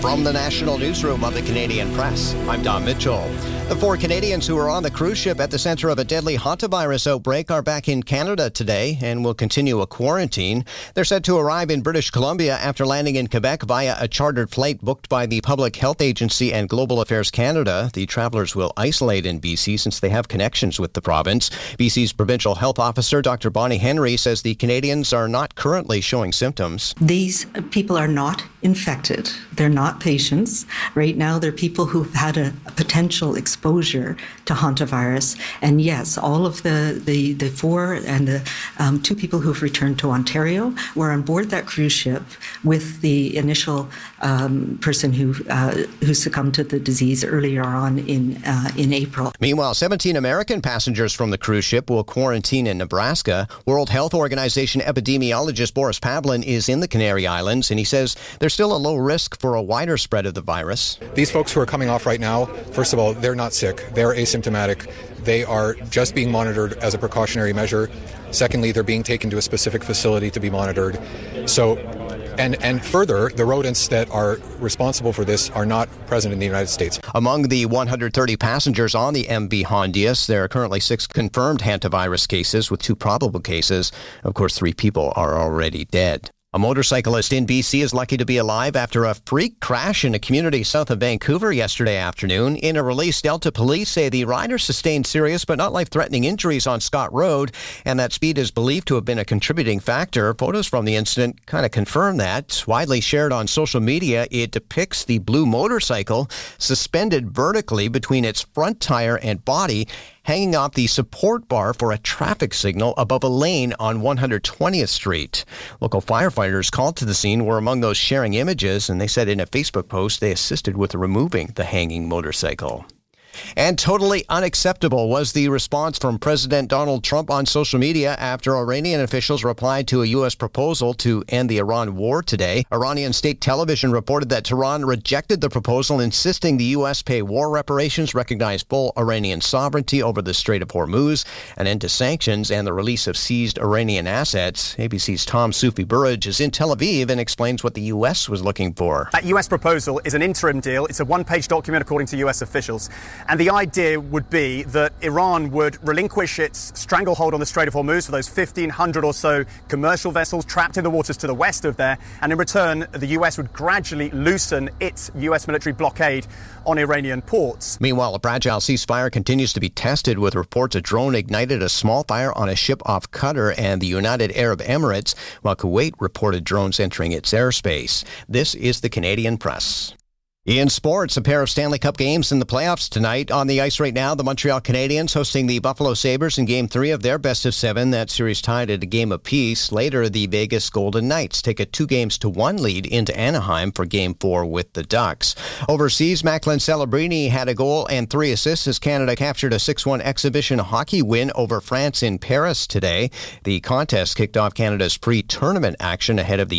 From the National Newsroom of the Canadian Press, I'm Don Mitchell. The 4 Canadians who were on the cruise ship at the center of a deadly hantavirus outbreak are back in Canada today and will continue a quarantine. They're set to arrive in British Columbia after landing in Quebec via a chartered flight booked by the Public Health Agency and Global Affairs Canada. The travelers will isolate in BC since they have connections with the province. BC's Provincial Health Officer, Dr. Bonnie Henry, says the Canadians are not currently showing symptoms. These people are not infected. They're not patients. Right now, they're people who've had a potential exposure to hantavirus. And yes, all of the 4 and the 2 people who've returned to Ontario were on board that cruise ship with the initial person who succumbed to the disease earlier on in April. Meanwhile, 17 American passengers from the cruise ship will quarantine in Nebraska. World Health Organization epidemiologist Boris Pavlin is in the Canary Islands, and he says there's still a low risk for a wider spread of the virus. These folks who are coming off right now, first of all, they're not sick. They're asymptomatic. They are just being monitored as a precautionary measure. Secondly, they're being taken to a specific facility to be monitored. So, and further, the rodents that are responsible for this are not present in the United States. Among the 130 passengers on the MV Hondius, there are currently 6 confirmed hantavirus cases with 2 probable cases. Of course, 3 people are already dead. A motorcyclist in BC is lucky to be alive after a freak crash in a community south of Vancouver yesterday afternoon. In a release, Delta police say the rider sustained serious but not life-threatening injuries on Scott Road, and that speed is believed to have been a contributing factor. Photos from the incident kind of confirm that. Widely shared on social media, it depicts the blue motorcycle suspended vertically between its front tire and body, hanging off the support bar for a traffic signal above a lane on 120th Street. Local firefighters called to the scene were among those sharing images, and they said in a Facebook post they assisted with removing the hanging motorcycle. And totally unacceptable was the response from President Donald Trump on social media after Iranian officials replied to a U.S. proposal to end the Iran war today. Iranian state television reported that Tehran rejected the proposal, insisting the U.S. pay war reparations, recognize full Iranian sovereignty over the Strait of Hormuz, an end to sanctions, and the release of seized Iranian assets. ABC's Tom Sufi Burrage is in Tel Aviv and explains what the U.S. was looking for. That U.S. proposal is an interim deal. It's a one-page document according to U.S. officials. And the idea would be that Iran would relinquish its stranglehold on the Strait of Hormuz for those 1,500 or so commercial vessels trapped in the waters to the west of there. And in return, the U.S. would gradually loosen its U.S. military blockade on Iranian ports. Meanwhile, a fragile ceasefire continues to be tested, with reports a drone ignited a small fire on a ship off Qatar and the United Arab Emirates, while Kuwait reported drones entering its airspace. This is the Canadian Press. In sports, a pair of Stanley Cup games in the playoffs tonight. On the ice right now, the Montreal Canadiens hosting the Buffalo Sabres in Game 3 of their best-of-7. That series tied at a game apiece. Later, the Vegas Golden Knights take a 2-1 lead into Anaheim for Game 4 with the Ducks. Overseas, Macklin Celebrini had a goal and 3 assists as Canada captured a 6-1 exhibition hockey win over France in Paris today. The contest kicked off Canada's pre-tournament action ahead of the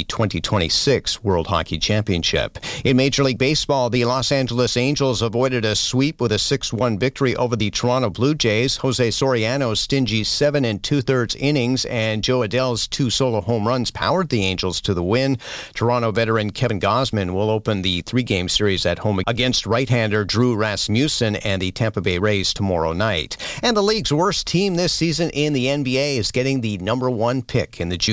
2026 World Hockey Championship. In Major League Baseball, the Los Angeles Angels avoided a sweep with a 6-1 victory over the Toronto Blue Jays. Jose Soriano's stingy 7 2/3 innings and Joe Adell's 2 solo home runs powered the Angels to the win. Toronto veteran Kevin Gausman will open the 3-game series at home against right-hander Drew Rasmussen and the Tampa Bay Rays tomorrow night. And the league's worst team this season in the NBA is getting the number 1 pick in the junior